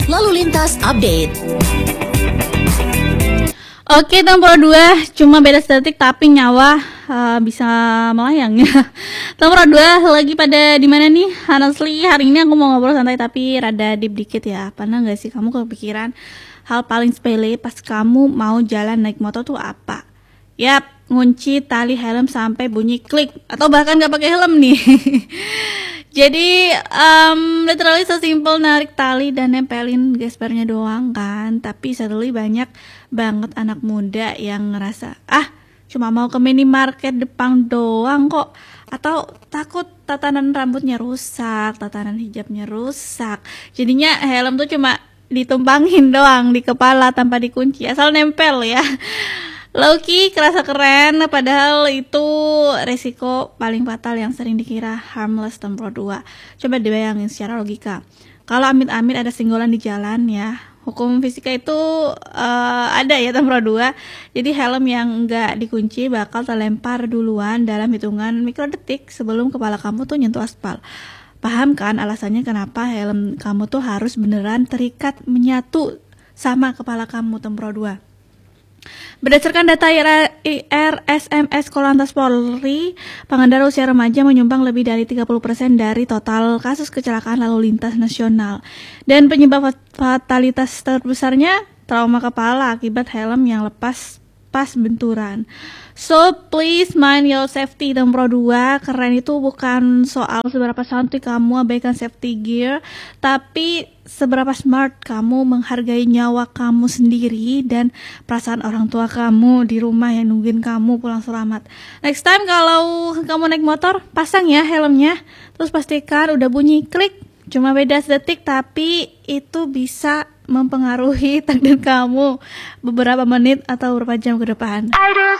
Lalu Lintas Update. Oke, Tempro 2 cuma beda detik tapi nyawa bisa melayang ya. Tempro 2 lagi pada di mana nih? Honestly, hari ini aku mau ngobrol santai tapi rada deep dikit ya. Pernah nggak sih kamu kepikiran hal paling sepele pas kamu mau jalan naik motor tuh apa? Yap, ngunci tali helm sampai bunyi klik atau bahkan nggak pakai helm nih. Jadi literally sesimpel narik tali dan nempelin gespernya doang kan. Tapi suddenly banyak banget anak muda yang ngerasa cuma mau ke minimarket depan doang kok, atau takut tatanan rambutnya rusak, tatanan hijabnya rusak, jadinya helm tuh cuma ditumpangin doang di kepala tanpa dikunci, asal nempel ya. Low-key kerasa keren, padahal itu resiko paling fatal yang sering dikira harmless Tempro 2. Coba dibayangin secara logika. Kalau amit-amit ada senggolan di jalan ya, hukum fisika itu ada ya Tempro 2. Jadi helm yang enggak dikunci bakal terlempar duluan dalam hitungan mikrodetik sebelum kepala kamu tuh nyentuh aspal. Paham kan alasannya kenapa helm kamu tuh harus beneran terikat menyatu sama kepala kamu Tempro 2. Berdasarkan data RSMS Korlantas Polri, pengendara usia remaja menyumbang lebih dari 30% dari total kasus kecelakaan lalu lintas nasional. Dan penyebab fatalitas terbesarnya trauma kepala akibat helm yang lepas pas benturan. So please mind your safety Tempro 2. Keren itu bukan soal seberapa cantik kamu abaikan safety gear, tapi seberapa smart kamu menghargai nyawa kamu sendiri dan perasaan orang tua kamu di rumah yang nungguin kamu pulang selamat. Next time kalau kamu naik motor, pasang ya helmnya. Terus pastikan udah bunyi klik. Cuma beda sedetik tapi itu bisa mempengaruhi takdir kamu beberapa menit atau beberapa jam ke depan.